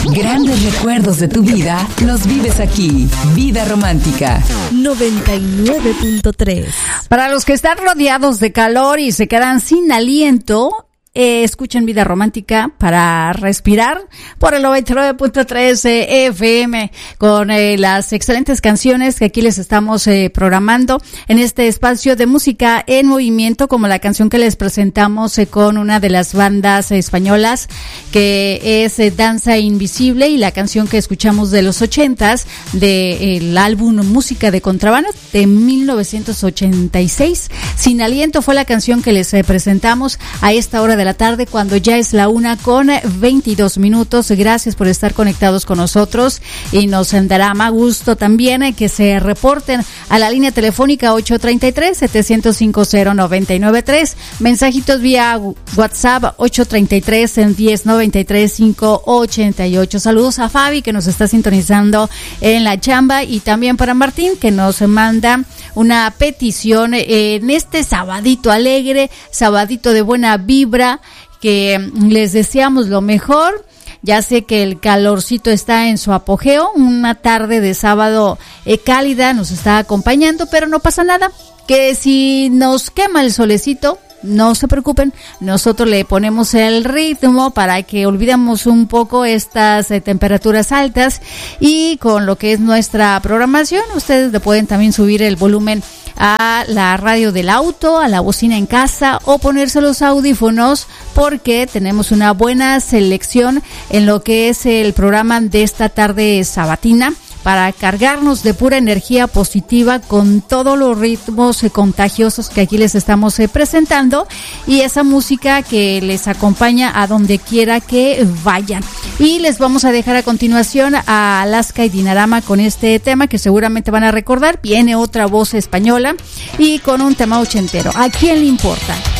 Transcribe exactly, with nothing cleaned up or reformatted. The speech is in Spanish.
Grandes recuerdos de tu vida los vives aquí. Vida Romántica noventa y nueve punto tres. Para los que están rodeados de calor y se quedan sin aliento, Eh, escuchen Vida Romántica para respirar por el noventa y nueve punto tres eh, F M con eh, las excelentes canciones que aquí les estamos eh, programando en este espacio de música en movimiento, como la canción que les presentamos eh, con una de las bandas eh, españolas que es eh, Danza Invisible, y la canción que escuchamos de los ochentas del eh, álbum Música de Contrabando de mil novecientos ochenta y seis. Sin Aliento fue la canción que les eh, presentamos a esta hora de la tarde, cuando ya es la una con veintidós minutos. Gracias por estar conectados con nosotros, y nos dará más gusto también que se reporten a la línea telefónica ocho tres tres, siete cero cinco, cero nueve nueve tres, mensajitos vía WhatsApp ocho tres tres, diez noventa y tres, quinientos ochenta y ocho. Saludos a Fabi, que nos está sintonizando en la chamba, y también para Martín, que nos manda una petición en este sabadito alegre, sabadito de buena vibra, que les deseamos lo mejor. Ya sé que el calorcito está en su apogeo, una tarde de sábado eh, cálida nos está acompañando, pero no pasa nada, que si nos quema el solecito, no se preocupen, nosotros le ponemos el ritmo para que olvidemos un poco estas eh, temperaturas altas, y con lo que es nuestra programación, ustedes le pueden también subir el volumen a la radio del auto, a la bocina en casa, o ponerse los audífonos, porque tenemos una buena selección en lo que es el programa de esta tarde sabatina, para cargarnos de pura energía positiva con todos los ritmos eh, contagiosos que aquí les estamos eh, presentando, y esa música que les acompaña a donde quiera que vayan. Y les vamos a dejar a continuación a Alaska y Dinarama con este tema que seguramente van a recordar. Viene otra voz española y con un tema ochentero. ¿A quién le importa?